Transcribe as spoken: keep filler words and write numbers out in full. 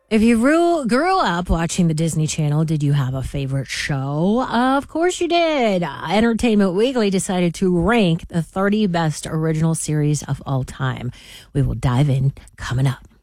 If you grew, grew up watching the Disney Channel, did you have a favorite show? Of course you did. Entertainment Weekly decided to rank the thirty best original series of all time. We will dive in coming up.